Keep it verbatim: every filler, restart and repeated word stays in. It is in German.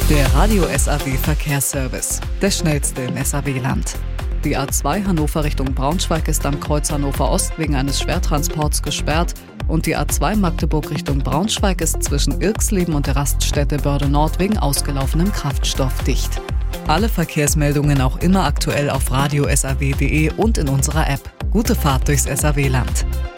Der Radio S A W Verkehrsservice, der schnellste im S A W-Land. Die A zwei Hannover Richtung Braunschweig ist am Kreuz Hannover Ost wegen eines Schwertransports gesperrt und die A zwei Magdeburg Richtung Braunschweig ist zwischen Irxleben und der Raststätte Börde Nord wegen ausgelaufenem Kraftstoff dicht. Alle Verkehrsmeldungen auch immer aktuell auf radio s a w punkt d e und in unserer App. Gute Fahrt durchs S A W-Land.